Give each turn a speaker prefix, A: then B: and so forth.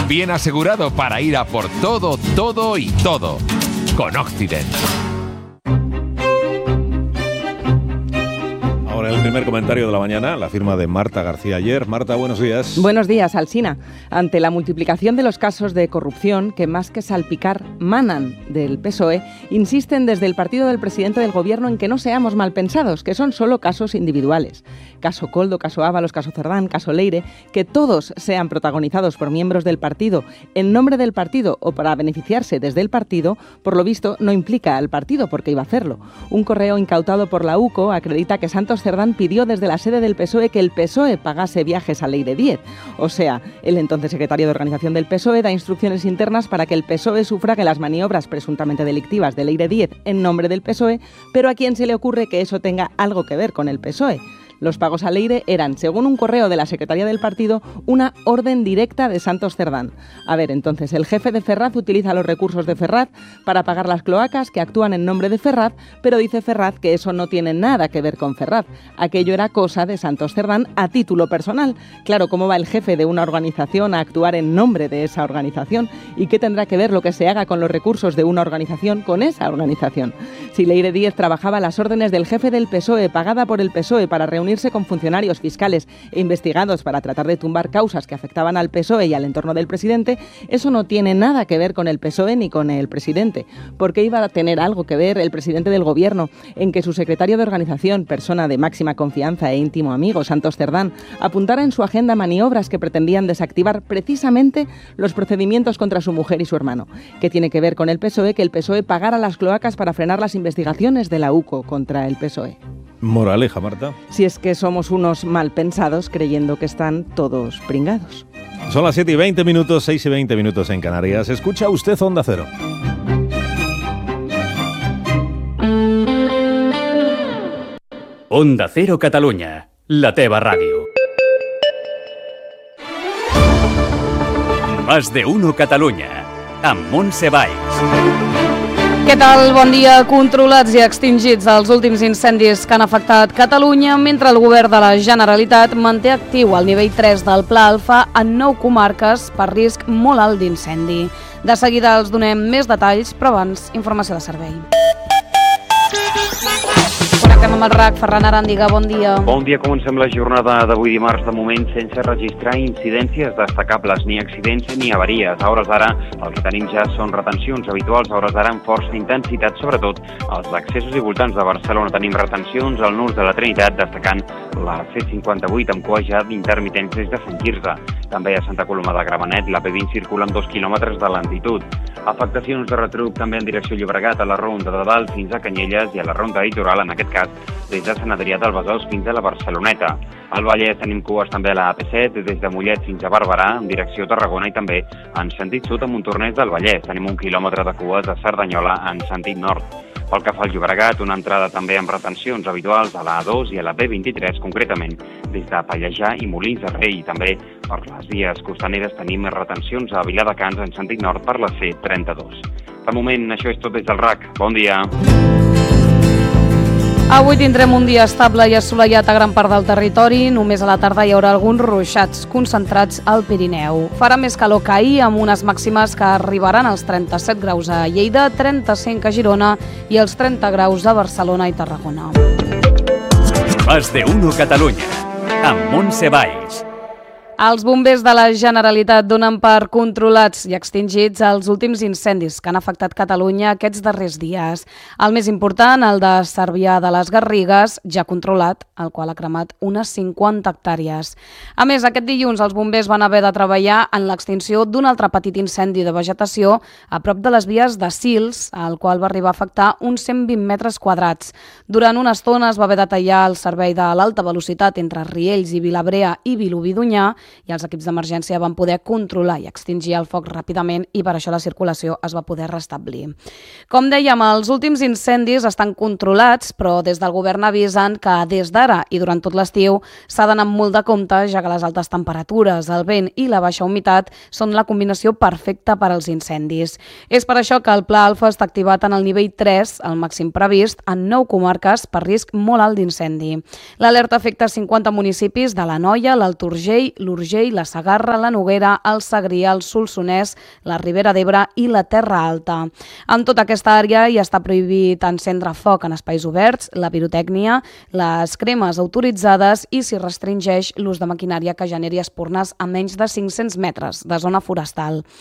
A: bien asegurado para ir a por todo, todo y todo. Con Occident.
B: Ahora el primer comentario de la mañana, la firma de Marta García Ayer. Marta, buenos días.
C: Buenos días, Alsina. Ante la multiplicación de los casos de corrupción que más que salpicar manan del PSOE, insisten desde el partido del presidente del gobierno en que no seamos malpensados, que son solo casos individuales. Caso Koldo, caso Ábalos, caso Cerdán, caso Leire, que todos sean protagonizados por miembros del partido en nombre del partido o para beneficiarse desde el partido, por lo visto no implica al partido porque iba a hacerlo. Un correo incautado por la UCO acredita que Santos Cerdán pidió desde la sede del PSOE que el PSOE pagase viajes a Leire Díez. O sea, el entonces secretario de organización del PSOE da instrucciones internas para que el PSOE sufrague las maniobras presuntamente delictivas de Leire Díez en nombre del PSOE, pero ¿a quién se le ocurre que eso tenga algo que ver con el PSOE? Los pagos a Leire eran, según un correo de la Secretaría del partido, una orden directa de Santos Cerdán. A ver, entonces, el jefe de Ferraz utiliza los recursos de Ferraz para pagar las cloacas que actúan en nombre de Ferraz, pero dice Ferraz que eso no tiene nada que ver con Ferraz. Aquello era cosa de Santos Cerdán a título personal. Claro, ¿cómo va el jefe de una organización a actuar en nombre de esa organización? ¿Y qué tendrá que ver lo que se haga con los recursos de una organización con esa organización? Si Leire Díez trabajaba a las órdenes del jefe del PSOE, pagada por el PSOE para reunirse con funcionarios fiscales e investigados para tratar de tumbar causas que afectaban al PSOE y al entorno del presidente, eso no tiene nada que ver con el PSOE ni con el presidente. ¿Por qué iba a tener algo que ver el presidente del gobierno en que su secretario de organización, persona de máxima confianza e íntimo amigo, Santos Cerdán, apuntara en su agenda maniobras que pretendían desactivar precisamente los procedimientos contra su mujer y su hermano? ¿Qué tiene que ver con el PSOE que el PSOE pagara las cloacas para frenar las investigaciones de la UCO contra el PSOE?
B: Moraleja, Marta.
C: Si es que somos unos mal pensados creyendo que están todos pringados.
B: Son las 7:20, 6:20 en Canarias. Escucha usted Onda Cero.
D: Onda Cero Catalunya, la teva ràdio. Más de uno Catalunya, amb Montse Valls.
E: Què tal? Bon dia. Controlats i extingits els últims incendis que han afectat Catalunya, mentre el govern de la Generalitat manté actiu el nivell 3 del Pla Alfa en 9 comarques per risc molt alt d'incendi. De seguida els donem més detalls, però abans, informació de servei. Connectem amb el RAC. Ferran Aràndiga, bon dia.
F: Bon dia, comencem la jornada d'avui dimarts, de moment sense registrar incidències destacables, ni accidents ni avaries. A hores d'ara el que tenim ja són retencions habituals, a hores d'ara amb força intensitat, sobretot als accessos i voltants de Barcelona. Tenim retencions al nus de la Trinitat, destacant la C58 amb cua ja d'intermitents des de Sant Quirze. També a Santa Coloma de Gramenet, la P20 circula amb 2 quilòmetres de lentitud. Afectacions de retruc també en direcció Llobregat, a la Ronda de Dalt fins a Canyelles i a la Ronda Litoral, en aquest cas des de Sant Adrià del Besòs fins a la Barceloneta. Al Vallès tenim cues també a la AP7, des de Mollet fins a Barberà, en direcció Tarragona, i també en sentit sud a Montornès del Vallès. Tenim 1 quilòmetre de cues a Cerdanyola en sentit nord. Pel que fa al Llobregat, una entrada també amb retencions habituals a la A2 i a la B23, concretament des de Pallejà i Molins de Rei. També per les vies costaneres tenim retencions a Viladecans en sentit nord per la C32. De moment, això és tot des del RAC. Bon dia.
E: Avui tindrem un dia estable i assolellat a gran part del territori. Només a la tarda hi haurà alguns ruixats concentrats al Pirineu. Farà més calor que ahir, amb unes màximes que arribaran als 37 graus a Lleida, 35 a Girona i els 30 graus a Barcelona i Tarragona.
D: Más de uno Catalunya, amb Montse Valls.
E: Els bombers de la Generalitat donen per controlats i extingits els últims incendis que han afectat Catalunya aquests darrers dies. El més important, el de Cervià de les Garrigues, ja controlat, el qual ha cremat unes 50 hectàrees. A més, aquest dilluns els bombers van haver de treballar en l'extinció d'un altre petit incendi de vegetació a prop de les vies de Sils, el qual va arribar a afectar uns 120 metres quadrats. Durant una estona es va haver de tallar el servei de l'alta velocitat entre Riells i Vilabrea i Vilobí d'Onyar, i els equips d'emergència van poder controlar i extingir el foc ràpidament i per això la circulació es va poder restablir. Com dèiem, els últims incendis estan controlats, però des del govern avisen que des d'ara i durant tot l'estiu s'ha d'anar amb molt de compte, ja que les altes temperatures, el vent i la baixa humitat són la combinació perfecta per als incendis. És per això que el Pla Alfa està activat en el nivell 3, el màxim previst, en 9 comarques per risc molt alt d'incendi. L'alerta afecta 50 municipis de l'Anoia, l'Alt Urgell, l'Urgell, la Segarra, la Noguera, el Segrià, el Solsonès, la Ribera d'Ebre i la Terra Alta. En tota aquesta àrea hi està prohibit encendre foc en espais oberts, la pirotècnia, les cremes autoritzades i s'hi restringeix l'ús de maquinària que generi espurnes a menys de 500 metres de zona forestal.